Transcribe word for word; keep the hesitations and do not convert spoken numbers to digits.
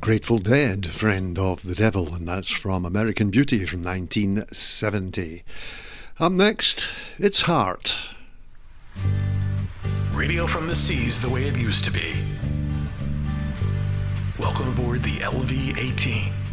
Grateful Dead, Friend of the Devil, and that's from American Beauty from nineteen seventy. Up next, it's Heart. Radio from the seas the way it used to be. Welcome aboard the L V eighteen.